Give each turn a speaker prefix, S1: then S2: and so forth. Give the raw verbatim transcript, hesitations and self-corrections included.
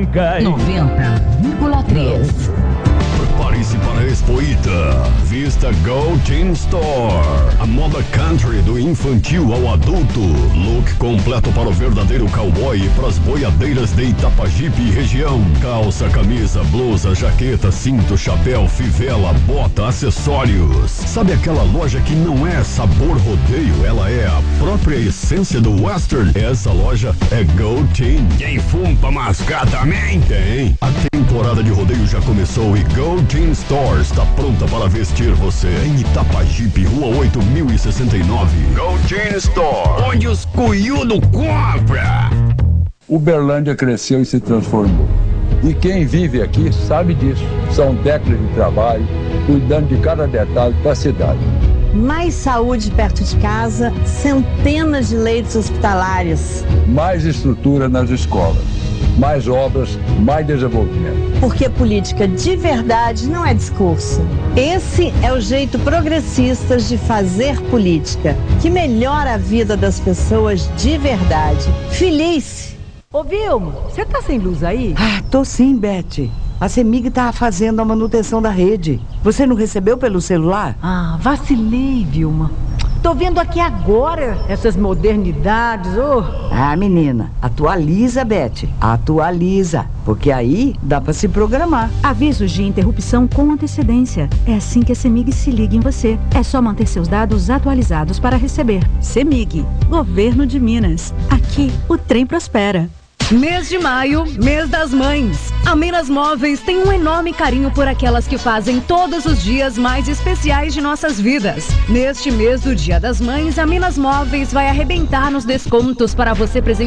S1: cai.
S2: noventa vírgula três.
S3: Prepare-se para a Expoita. Vista Go Teen Store. A moda country do infantil ao adulto. Look completo para o verdadeiro cowboy e para as boiadeiras de Itapajipe e região. Calça, camisa, blusa, jaqueta, cinto, chapéu, fivela, bota, acessórios. Sabe aquela loja que não é sabor rodeio? Ela é a própria essência do western. Essa loja é Go Teen. Tem fumo pra mascar também? Tem. A temporada de rodeio já começou e Go Teen Store está pronta para vestir você em Itapajipe, Rua oito mil e sessenta e nove. Go Teen Store, onde os cuiudo compra.
S4: Uberlândia cresceu e se transformou. E quem vive aqui sabe disso. São décadas de trabalho, cuidando de cada detalhe da cidade.
S5: Mais saúde perto de casa, centenas de leitos hospitalares.
S4: Mais estrutura nas escolas. Mais obras, mais desenvolvimento.
S5: Porque política de verdade não é discurso. Esse é o jeito progressista de fazer política, que melhora a vida das pessoas de verdade. Feliz!
S6: Ô Vilma, você tá sem luz aí?
S7: Ah, tô sim, Beth. A CEMIG tá fazendo a manutenção da rede. Você não recebeu pelo celular?
S6: Ah, vacilei, Vilma. Tô vendo aqui agora essas modernidades, ô. Oh.
S7: Ah, menina, atualiza, Beth. Atualiza, porque aí dá pra se programar.
S8: Avisos de interrupção com antecedência. É assim que a CEMIG se liga em você. É só manter seus dados atualizados para receber. CEMIG, Governo de Minas. Aqui, o trem prospera.
S9: Mês de maio, mês das mães. A Minas Móveis tem um enorme carinho por aquelas que fazem todos os dias mais especiais de nossas vidas. Neste mês do Dia das Mães, a Minas Móveis vai arrebentar nos descontos para você presentear